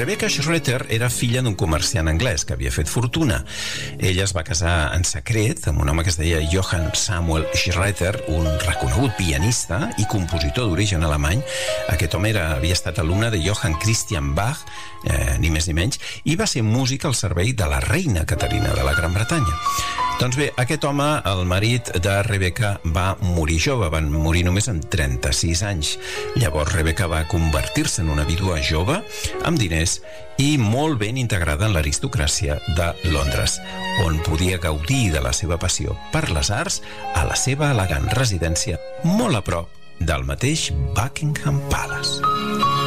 Rebecca Schroeter era filla d'un comerciant anglès que havia fet fortuna. Ella es va casar en secret amb un home que es deia Johann Samuel Schroeter, un reconegut pianista i compositor d'origen alemany. Aquest home havia estat alumne de Johann Christian Bach, ni més ni menys, i va ser músic al servei de la reina Caterina de la Gran Bretanya. Doncs bé, aquest home, el marit de Rebecca, va morir jove, van morir només amb 36 anys. Llavors Rebecca va convertir-se en una vídua jove, amb diners i molt ben integrada en l'aristocràcia de Londres, on podia gaudir de la seva passió per les arts a la seva elegant residència molt a prop del mateix Buckingham Palace.